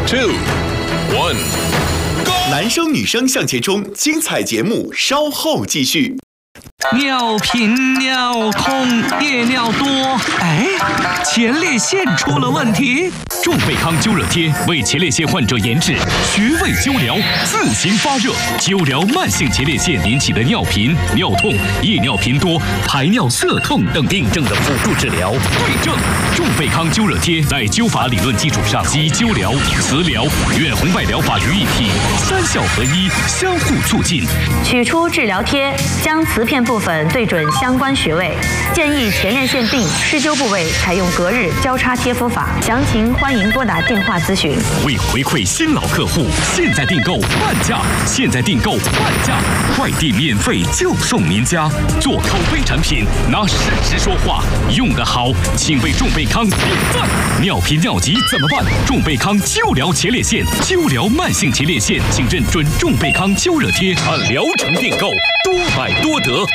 2, 1, Go！ 男生女生向前冲，精彩节目稍后继续。 尿频、尿痛、夜尿多，前列腺出了问题。 众贝康灸热贴为前列腺患者研制，穴位灸疗，自行发热，灸疗慢性前列腺引起的尿频、尿痛、夜尿频多、排尿涩痛等病症的辅助治疗。对症，众贝康灸热贴在灸法理论基础上，集灸疗、磁疗、远红外疗法于一体，三效合一，相互促进。 取出治疗贴，将瓷片部分对准相关穴位，建议前列腺病施灸部位采用隔日交叉贴敷法。详情欢迎拨打电话咨询。 为回馈新老客户，现在订购半价，现在订购半价，快递免费就送您家。做口碑产品，拿事实说话，用得好，请为众贝康点赞。尿频尿急怎么办？众贝康灸疗前列腺，灸疗慢性前列腺，请认准众贝康灸热贴，按疗程订购，多买多得。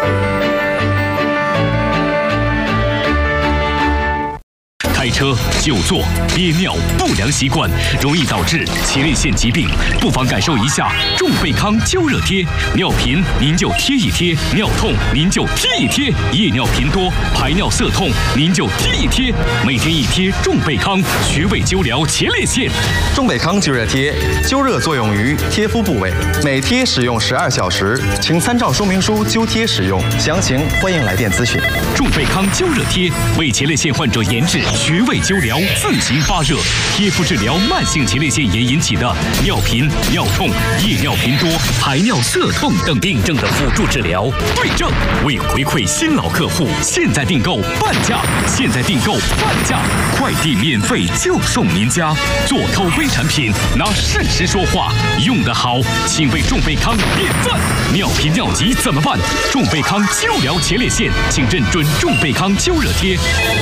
开车、久坐、憋尿、不良习惯，容易导致前列腺疾病，不妨感受一下众贝康灸热贴。尿频您就贴一贴，尿痛您就贴一贴，夜尿频多、排尿涩痛您就贴一贴。每天一贴众贝康，穴位灸疗前列腺。 众贝康灸热贴，灸热作用于贴敷部位，每贴使用12小时，请参照说明书灸贴使用。详情欢迎来电咨询。 众贝康灸热贴为前列腺患者研制。穴位灸疗，自行发热，贴敷治疗慢性前列腺炎引起的尿频、尿痛、夜尿频多、排尿涩痛等病症的辅助治疗。对症，为回馈新老客户，现在订购半价，现在订购半价，快递免费就送您家。做口碑产品，拿事实说话，用得好，请为众贝康点赞。尿频尿急怎么办？众贝康灸疗前列腺，请认准众贝康灸热贴。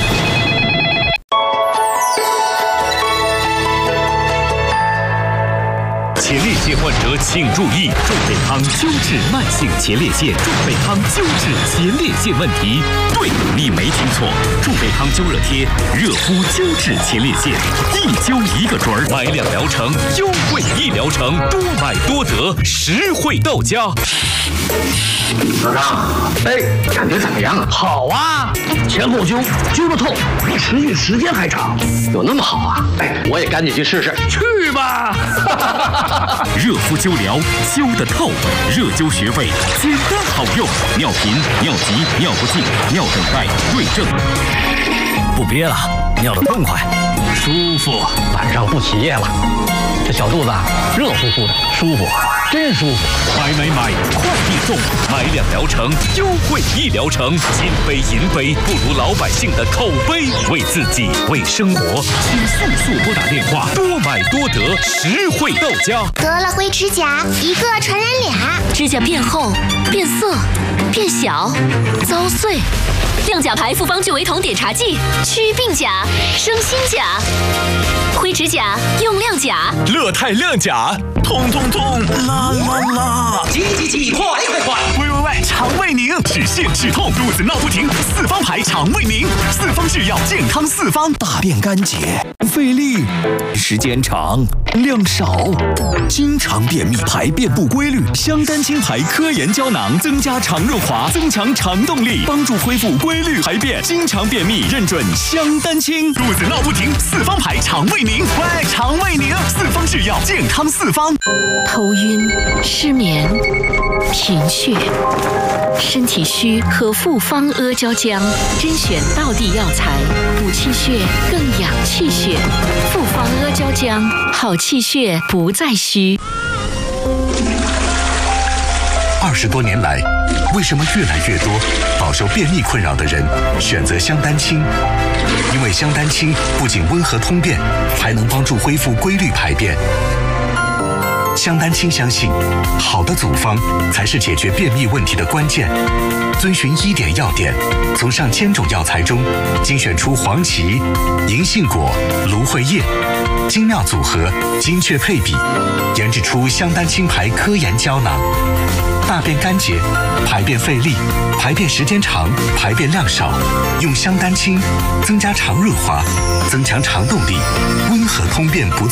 前列腺患者请注意，众贝康灸治慢性前列腺，众贝康灸治前列腺问题。对，你没听错，众贝康灸热贴，热敷灸治前列腺，一灸一个准儿，买2疗程，优惠1疗程，多买多得，实惠到家。 老张，感觉怎么样啊？ 好啊，前后灸，灸得透，持续时间还长， 有那么好啊？我也赶紧去试试。 去吧！ 热敷灸疗，灸得透，热灸穴位，简单好用。尿频、尿急、尿不尽、尿等待，对症。 不憋了，尿得痛快，舒服。 晚上不起夜了，这小肚子热乎乎的，舒服，真舒服。 买，快递送，买2疗程，优惠1疗程，金杯银杯，不如老百姓的口碑。为自己，为生活，请速拨打电话，多买多得，实惠到家。 得了灰指甲，一个传染俩， 指甲变厚、变色、变小、遭碎。亮甲牌复方聚维酮碘茶剂，祛病甲，生新甲。灰指甲用亮甲， 乐泰亮甲，痛，啦！ 挤，快！ 喂，肠胃宁，止泻止痛，肚子闹不停，4方牌肠胃宁，4方制药，健康4方， 大便干结，费力，时间长，量少，经常便秘，排便不规律。香丹青牌科研胶囊增加肠润滑，增强肠动力，帮助恢复规律排便。经常便秘，认准香丹青。 肚子闹不停，4方牌肠胃宁，喂，肠胃宁，4方制药，健康4方。 头晕、失眠、贫血、身体虚，喝复方阿胶浆，甄选道地药材，补气血，更养气血。复方阿胶浆，好气血不再虚。 20多年来，为什么越来越多饱受便秘困扰的人选择香丹青？因为香丹青不仅温和通便，还能帮助恢复规律排便。香丹青相信，好的组方才是解决便秘问题的关键。遵循1点要点，从上千种药材中精选出黄芪、银杏果、芦荟叶，精妙组合，精确配比，研制出香丹青牌科研胶囊。大便干结、排便费力、排便时间长、排便量少，用香丹青增加肠润滑，增强肠动力，温和通便不